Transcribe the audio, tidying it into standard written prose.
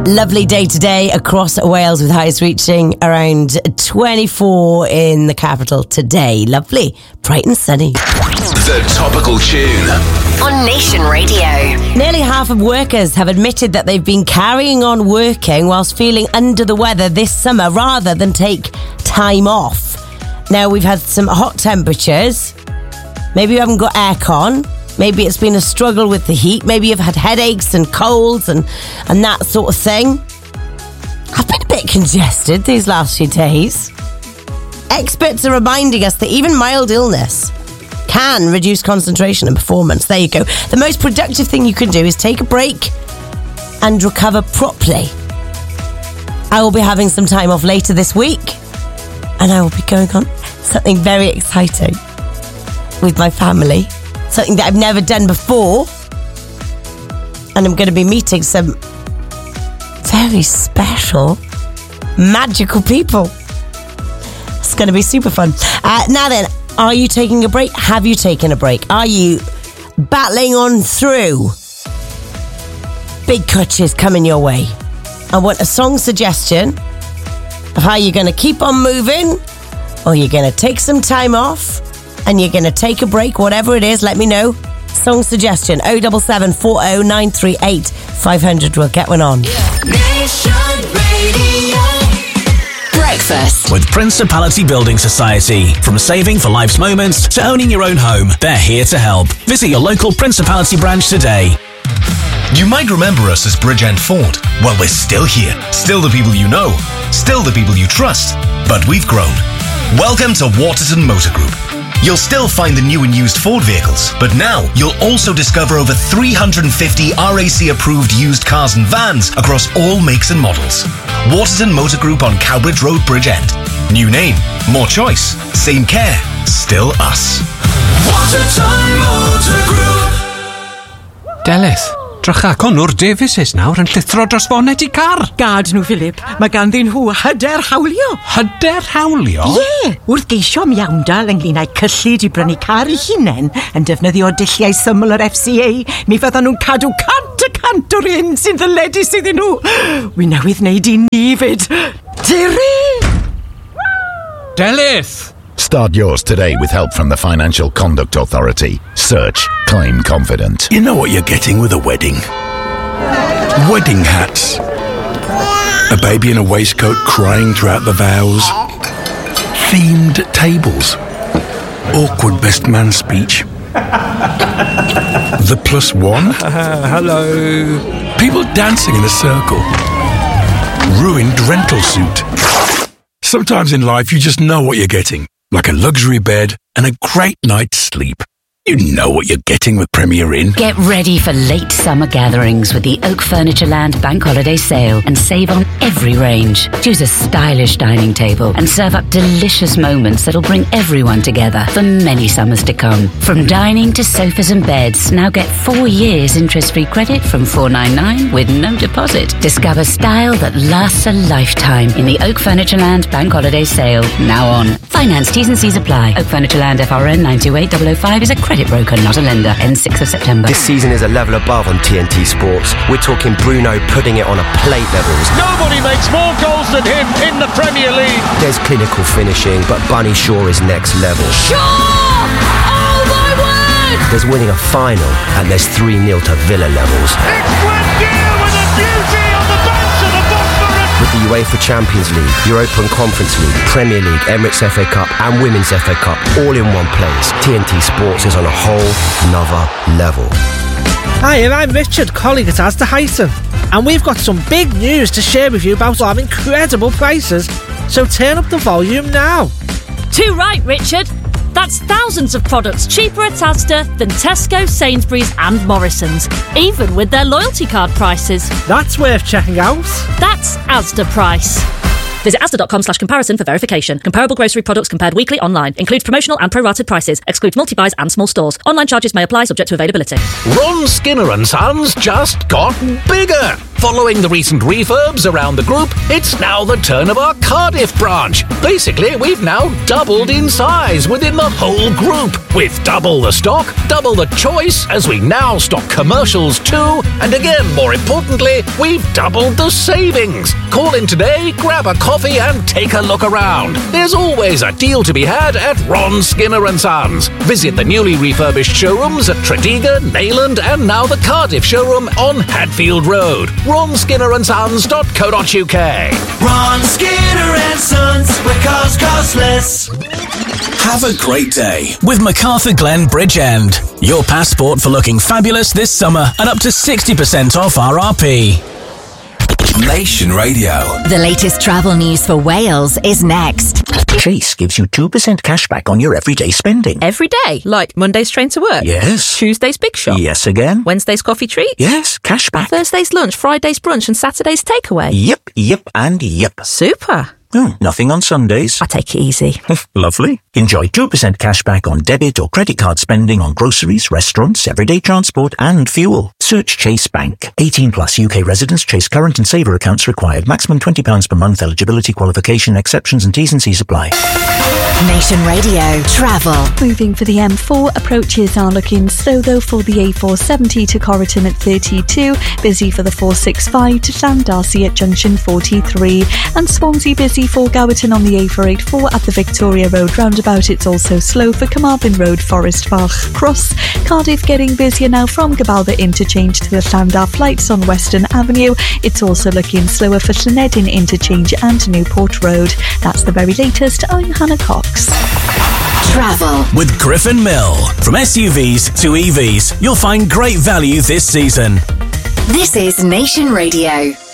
Lovely day today across Wales with highs reaching around 24 in the capital today. Lovely, bright and sunny. The topical tune on Nation Radio. Nearly half of workers have admitted that they've been carrying on working whilst feeling under the weather this summer rather than take time off. Now, we've had some hot temperatures. Maybe you haven't got aircon. Maybe it's been a struggle with the heat. Maybe you've had headaches and colds and that sort of thing. I've been a bit congested these last few days. Experts are reminding us that even mild illness can reduce concentration and performance. There you go. The most productive thing you can do is take a break and recover properly. I will be having some time off later this week, and I will be going on something very exciting with my family. Something that I've never done before. And I'm going to be meeting some very special, magical people. It's going to be super fun. Now then, are you taking a break? Have you taken a break? Are you battling on through? Big cutches coming your way. I want a song suggestion of how you're going to keep on moving, or you're going to take some time off and you're going to take a break, whatever it is. Let me know. Song suggestion 077 40 938 500. We'll get one on. Nation Radio. Breakfast with Principality Building Society. From saving for life's moments to owning your own home, they're here to help. Visit your local Principality branch today. You might remember us as Bridgend Ford. Well, we're still here. Still the people you know. Still the people you trust. But we've grown. Welcome to Waterton Motor Group. You'll still find the new and used Ford vehicles, but now you'll also discover over 350 RAC-approved used cars and vans across all makes and models. Waterton Motor Group on Cowbridge Road, Bridgend. New name, more choice, same care, still us. Waterton Motor Group. Delith, drychacon o'r Davises nawr yn llithro dros foned I car. Gad nhw, Philip. Mae ganddyn nhw hyder hawlio. Hyder hawlio? Ie. Wrth geisio miawndal ynglyn â'i cyllid I brynu car I hunain yn defnyddio dulliau syml yr FCA, mi fyddan nhw'n cadw cant o'r un sy'n ddyledu sydd nhw. Wi newydd wneud I ni fyd. Diri! Delith! Start yours today with help from the Financial Conduct Authority. Search Claim Confident. You know what you're getting with a wedding? Wedding hats. A baby in a waistcoat crying throughout the vows. Themed tables. Awkward best man speech. The +1. Hello. People dancing in a circle. Ruined rental suit. Sometimes in life you just know what you're getting. Like a luxury bed and a great night's sleep. You know what you're getting with Premier Inn. Get ready for late summer gatherings with the Oak Furnitureland Bank Holiday Sale and save on every range. Choose a stylish dining table and serve up delicious moments that'll bring everyone together for many summers to come. From dining to sofas and beds, now get 4 years interest-free credit from $499 with no deposit. Discover style that lasts a lifetime in the Oak Furnitureland Bank Holiday Sale, now on. Finance T's and C's apply. Oak Furnitureland FRN 928005 is a credit broker, not a lender. Ends 6th of September. This season is a level above on TNT Sports. We're talking Bruno putting it on a plate levels. Nobody makes more goals than him in the Premier League. There's clinical finishing, but Bunny Shaw is next level. Shaw! Oh my word! There's winning a final, and there's 3-0 to Villa levels. It's Buendia with a beauty on the banks of the Bosphorus. With the UEFA Champions League, Europa and Conference League, Premier League, Emirates FA Cup and Women's FA Cup all in one place, TNT Sports is on a whole nother level. Hi, I'm Richard, colleague at Asda Hyson, and we've got some big news to share with you about our incredible prices, so turn up the volume now. Too right, Richard. That's thousands of products cheaper at Asda than Tesco, Sainsbury's and Morrison's, even with their loyalty card prices. That's worth checking out. That's Asda Price. Visit asda.com/comparison for verification. Comparable grocery products compared weekly online. Includes promotional and prorated prices. Excludes multi-buys and small stores. Online charges may apply subject to availability. Ron Skinner and Sons just got bigger. Following the recent refurbs around the group, it's now the turn of our Cardiff branch. Basically, we've now doubled in size within the whole group, with double the stock, double the choice, as we now stock commercials too, and again, more importantly, we've doubled the savings. Call in today, grab a coffee and take a look around. There's always a deal to be had at Ron Skinner & Sons. Visit the newly refurbished showrooms at Tredegar, Neyland and now the Cardiff showroom on Hadfield Road. ronskinnerandSons.co.uk. Ron Skinner and Sons, where cars cost less. Have a great day with MacArthur Glen Bridgend. Your passport for looking fabulous this summer and up to 60% off RRP. Nation Radio. The latest travel news for Wales is next. Chase gives you 2% cash back on your everyday spending. Every day? Like Monday's train to work? Yes. Tuesday's big shop? Yes again. Wednesday's coffee treat? Yes, cash back. Thursday's lunch, Friday's brunch and Saturday's takeaway? Yep, and yep. Super. Nothing on Sundays. I take it easy. Lovely. Enjoy 2% cash back on debit or credit card spending on groceries, restaurants, everyday transport and fuel. Search Chase Bank. 18 plus UK residents. Chase current and saver accounts required. Maximum £20 per month. Eligibility, qualification, exceptions and T's and C's apply. Nation Radio Travel. Moving for the M4, approaches are looking slow though for the A470 to Corriton at 32, busy for the 465 to Llandarcy at junction 43, and Swansea busy for Gowerton on the A484 at the Victoria Road roundabout. It's also slow for Carmarthen Road, Forest Park Cross. Cardiff getting busier now from Gabalda interchange to the Llandar flights on Western Avenue. It's also looking slower for Llanedin interchange and Newport Road. That's the very latest. I'm Hannah Cox. Travel with Griffin Mill. From SUVs to EVs, you'll find great value this season. This is Nation Radio.